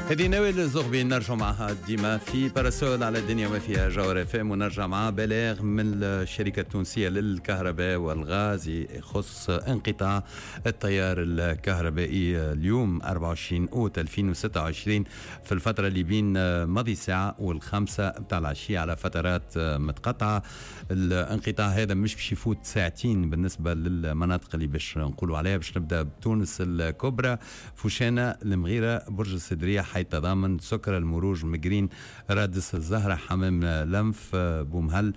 هذه نوال الزغبي نرجع معها ديما في باراسول على الدنيا وما فيها جوهر اف ام، ونرجع معها بلاغ من الشركه التونسيه للكهرباء والغاز يخص انقطاع التيار الكهربائي اليوم 24 اوت 2026 في الفتره اللي بين ماضي ساعه والخمسه بتاع العشيه على فترات متقطعه. الانقطاع هذا مش باش يفوت ساعتين بالنسبه للمناطق اللي باش نقولوا عليها. باش نبدا بتونس الكبرى، فوشانه، المغيره، برج السدريه، حي التضامن، سكر، المروج، مقرين، رادس، الزهره، حمام لنف، بومهل،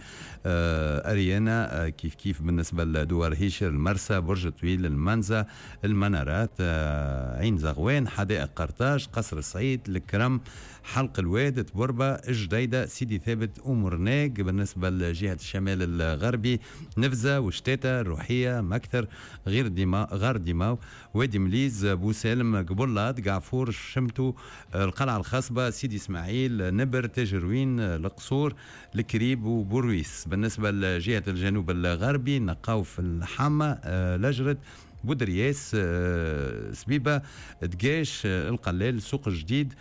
اريانا، كيف بالنسبه لدوار هيشر، المرسى، برج طويل، المنزه، المنارات، عين زغوان، حدائق قرطاج، قصر الصعيد، الكرم، حلق الواد، تبربه، الجديده، سيدي ثابت، ومرناق بالنسبه لجهه الشمال الغربي، نفزه وشتاته، الروحيه، مكثر، غار ديماو، وادي مليز، بوسالم، قبلات، قعفور، شمتو، القلعه الخصبه، سيدي اسماعيل، نبر، تجروين، القصور، الكريب، وبورويس. بالنسبه لجهه الجنوب الغربي نقاو في الحامه، لجرد، بودرياس، سبيبه، دقاش، القلال، سوق الجديد،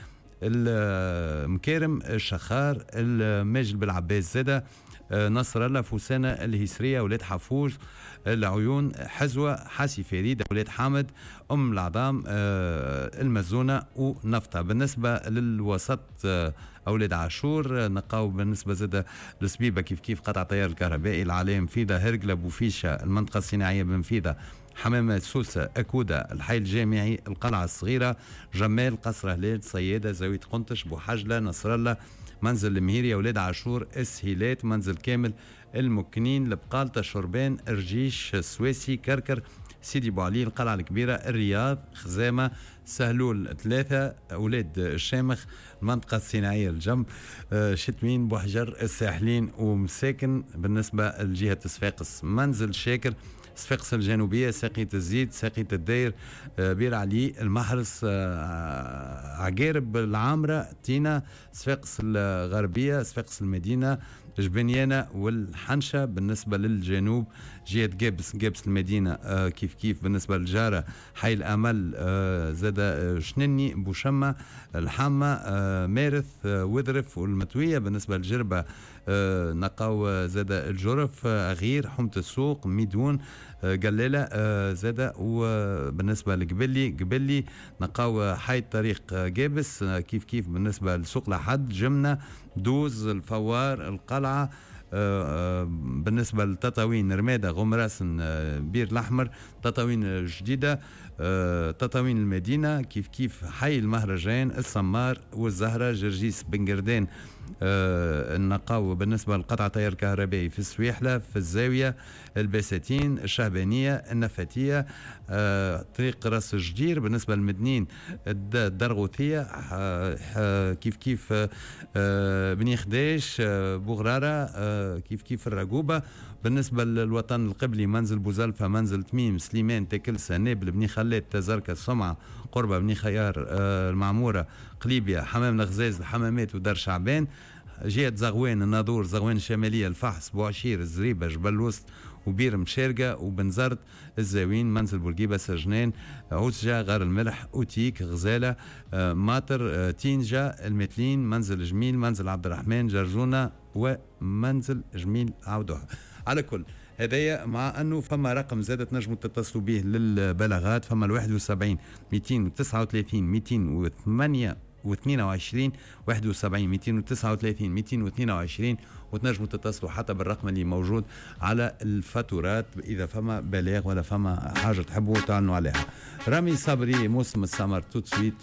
المكارم، الشخار، الماجد بالعباس زاده، نصر الله، فوسانة، الهيسرية، ولاد حفوز، العيون، حزوة، حاسي فريدة، ولاد حامد، أم العظام، المزونة، ونفطة. بالنسبة للوسط أولاد عاشور نقاو بالنسبة زادة لسبيبة كيف قطع تيار الكهربائي، العلام، فيدا، هرقلة، بوفيشة، المنطقة الصناعية بنفيدة، حمامة، سوسة، أكودة، الحي الجامعي، القلعة الصغيرة، جمال، قصر هلال، صيادة، زاوية قنطش، بوحجلة، نصر الله، منزل المهيرية، ولاد عاشور، اسهيلات، منزل كامل، المكنين، البقالة، شربان، ارجيش، السويسي، كركر، سيدي بوعلي، القلعة الكبيرة، الرياض، خزامة، سهلول، 3 أولاد الشامخ، المنطقة الصناعية الجنب، شتمين، بوحجر، الساحلين، ومساكن بالنسبة لجهة صفاقس، منزل شاكر، صفاقس الجنوبية، ساقية الزيت، ساقية الداير، بير علي، المحرس، عقارب العامرة، تينا، صفاقس الغربية، صفاقس المدينة، جبنيانة، والحنشة. بالنسبة للجنوب جهة جابس المدينة، كيف بالنسبة للجارة، حي الأمل، زادة شنني، بوشمة، الحامة، مارث، وذرف، والمتوية. بالنسبة للجربة نقاو زادة الجرف، أغير، حمة السوق، ميدون، قلالة، زادة. وبالنسبة لقبلي نقاو حي الطريق جابس، كيف بالنسبة لسوق لحد، جمنة، دوز، الفوار، القلعة. بالنسبة لتطاوين رمادة، غمراسن، بير الأحمر، تطاوين جديدة، تطاوين المدينة، كيف حي المهرجان، السمار، والزهرة، جرجيس، بنقردان، النقاو. بالنسبة لقطع تيار كهربائي في السويحلة، في الزاوية، البساتين، الشهبانية، النفاتية، طريق راس الجدير. بالنسبة للمدنين الدرغوثية، كيف بني خديش، بوغرارة، كيف الرقوبة. بالنسبة للوطن القبلي منزل بوزلفة، منزل تميم، سليمان، تكلسة، نابل، بني خلات، تزركة، سمعة، قربة، بني خيار، المعمورة، قليبية، حمام الغزاز، الحمامات، ودار شعبان. جهة زغوان، الناظور، زغوان الشمالية، الفحص، بوعشير، الزريبة، جبل الوسط، وبير مشارقة، وبنزرت، الزاوين، منزل بورقيبة، سجنان، عوسجة، غار الملح، أوتيك، غزالة، ماطر، تينجا، المتلين، منزل جميل، منزل عبد الرحمن، جرزونة، ومنزل جميل عودها. على كل هدايا، مع أنه فما رقم زادة تنجموا تتصلوا به للبلاغات، فما 71 239 208 و22 71 239 222، وتنجموا تتصلوا حتى بالرقم اللي موجود على الفاتورات إذا فما بلاغ ولا فما حاجة تحبوا تعلنوا عليها. رامي صبري، موسم السمر، توت سويت.